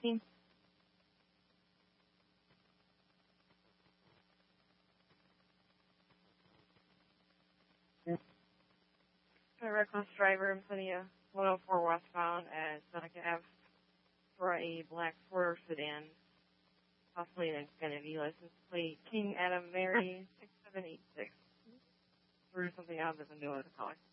16. A reckless driver in Plania 104 westbound at Seneca Ave for a black Ford sedan, possibly an Xfinity license plate King Adam Mary 6786. Threw something out of the window of the car.